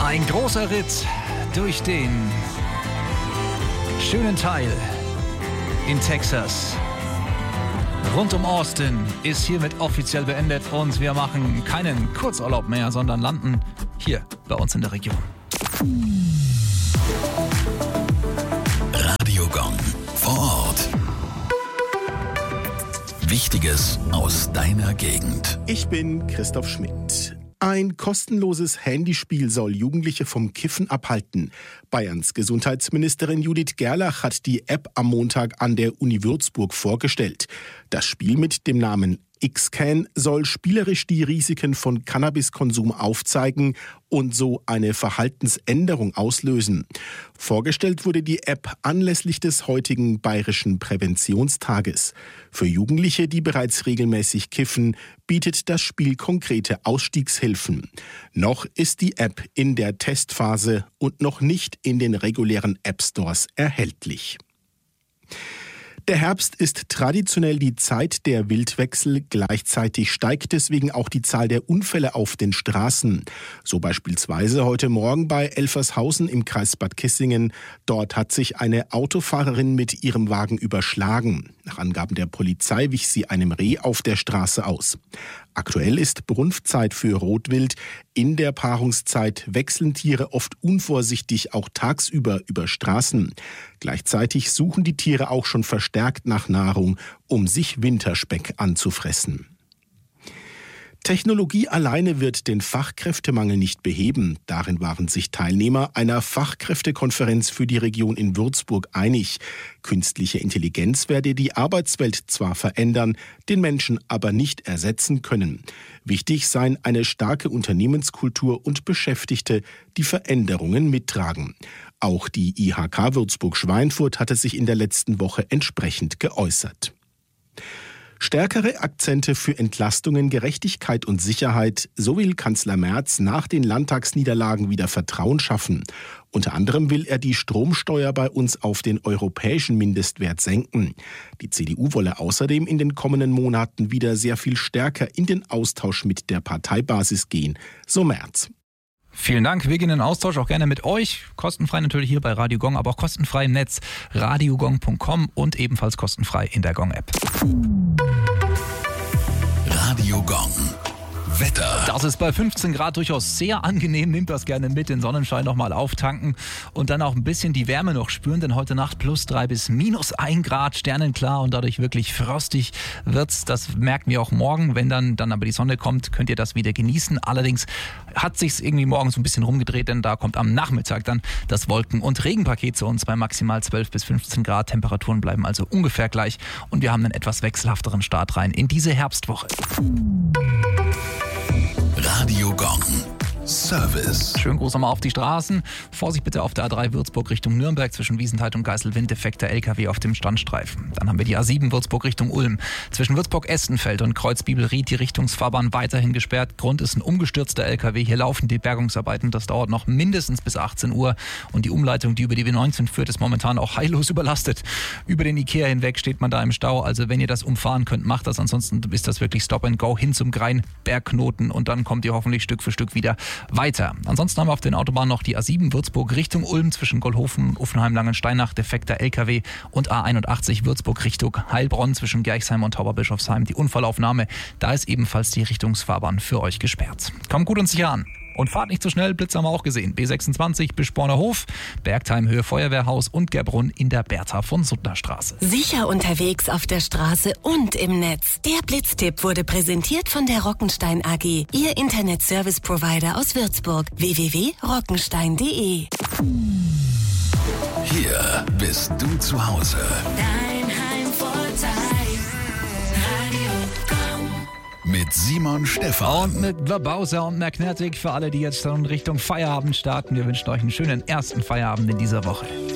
Ein großer Ritt durch den schönen Teil in Texas. Rund um Austin ist hiermit offiziell beendet und wir machen keinen Kurzurlaub mehr, sondern landen hier bei uns in der Region. Radio Gong vor Ort. Wichtiges aus deiner Gegend. Ich bin Christoph Schmidt. Ein kostenloses Handyspiel soll Jugendliche vom Kiffen abhalten. Bayerns Gesundheitsministerin Judith Gerlach hat die App am Montag an der Uni Würzburg vorgestellt. Das Spiel mit dem Namen X-Can soll spielerisch die Risiken von Cannabiskonsum aufzeigen und so eine Verhaltensänderung auslösen. Vorgestellt wurde die App anlässlich des heutigen Bayerischen Präventionstages. Für Jugendliche, die bereits regelmäßig kiffen, bietet das Spiel konkrete Ausstiegshilfen. Noch ist die App in der Testphase und noch nicht in den regulären App-Stores erhältlich. Der Herbst ist traditionell die Zeit der Wildwechsel. Gleichzeitig steigt deswegen auch die Zahl der Unfälle auf den Straßen. So beispielsweise heute Morgen bei Elfershausen im Kreis Bad Kissingen. Dort hat sich eine Autofahrerin mit ihrem Wagen überschlagen. Nach Angaben der Polizei wich sie einem Reh auf der Straße aus. Aktuell ist Brunftzeit für Rotwild. In der Paarungszeit wechseln Tiere oft unvorsichtig auch tagsüber über Straßen. Gleichzeitig suchen die Tiere auch schon verstärkt nach Nahrung, um sich Winterspeck anzufressen. Technologie alleine wird den Fachkräftemangel nicht beheben. Darin waren sich Teilnehmer einer Fachkräftekonferenz für die Region in Würzburg einig. Künstliche Intelligenz werde die Arbeitswelt zwar verändern, den Menschen aber nicht ersetzen können. Wichtig seien eine starke Unternehmenskultur und Beschäftigte, die Veränderungen mittragen. Auch die IHK Würzburg-Schweinfurt hatte sich in der letzten Woche entsprechend geäußert. Stärkere Akzente für Entlastungen, Gerechtigkeit und Sicherheit, so will Kanzler Merz nach den Landtagsniederlagen wieder Vertrauen schaffen. Unter anderem will er die Stromsteuer bei uns auf den europäischen Mindestwert senken. Die CDU wolle außerdem in den kommenden Monaten wieder sehr viel stärker in den Austausch mit der Parteibasis gehen, so Merz. Vielen Dank. Wir gehen in den Austausch auch gerne mit euch. Kostenfrei natürlich hier bei Radio Gong, aber auch kostenfrei im Netz radiogong.com und ebenfalls kostenfrei in der Gong-App. Radio Gong. Wetter. Das ist bei 15 Grad durchaus sehr angenehm. Nehmt das gerne mit, den Sonnenschein nochmal auftanken und dann auch ein bisschen die Wärme noch spüren, denn heute Nacht +3 bis -1 Grad, sternenklar und dadurch wirklich frostig wird's. Das merken wir auch morgen. Wenn dann aber die Sonne kommt, könnt ihr das wieder genießen. Allerdings hat sich's irgendwie morgen so ein bisschen rumgedreht, denn da kommt am Nachmittag dann das Wolken- und Regenpaket zu uns bei maximal 12 bis 15 Grad. Temperaturen bleiben also ungefähr gleich und wir haben einen etwas wechselhafteren Start rein in diese Herbstwoche. Radio Gong. Service. Schönen Gruß nochmal auf die Straßen. Vorsicht bitte auf der A3 Würzburg Richtung Nürnberg zwischen Wiesenthal und Geiselwind, defekter LKW auf dem Standstreifen. Dann haben wir die A7 Würzburg Richtung Ulm. Zwischen Würzburg-Estenfeld und Kreuzbibelried die Richtungsfahrbahn weiterhin gesperrt. Grund ist ein umgestürzter LKW. Hier laufen die Bergungsarbeiten. Das dauert noch mindestens bis 18 Uhr. Und die Umleitung, die über die B19 führt, ist momentan auch heillos überlastet. Über den Ikea hinweg steht man da im Stau. Also wenn ihr das umfahren könnt, macht das. Ansonsten ist das wirklich Stop and Go hin zum Greinbergknoten und dann kommt ihr hoffentlich Stück für Stück wieder weiter. Ansonsten haben wir auf den Autobahnen noch die A7 Würzburg Richtung Ulm zwischen Goldhofen, Uffenheim-Langensteinach, defekter LKW und A81 Würzburg Richtung Heilbronn zwischen Gerchsheim und Tauberbischofsheim. Die Unfallaufnahme, da ist ebenfalls die Richtungsfahrbahn für euch gesperrt. Kommt gut und sicher an. Und fahrt nicht zu schnell, Blitz haben wir auch gesehen. B26 Bischborner Hof, Bergtheim Höhe Feuerwehrhaus und Gerbrunn in der Bertha von Suttner Straße. Sicher unterwegs auf der Straße und im Netz. Der Blitztipp wurde präsentiert von der Rockenstein AG, Ihr Internet-Service-Provider aus Würzburg. www.rockenstein.de. Hier bist du zu Hause. Dein Heimvorteil. Radio Gong. Mit Simon Stephan. Und mit Bauser und Merknertig für alle, die jetzt schon Richtung Feierabend starten. Wir wünschen euch einen schönen ersten Feierabend in dieser Woche.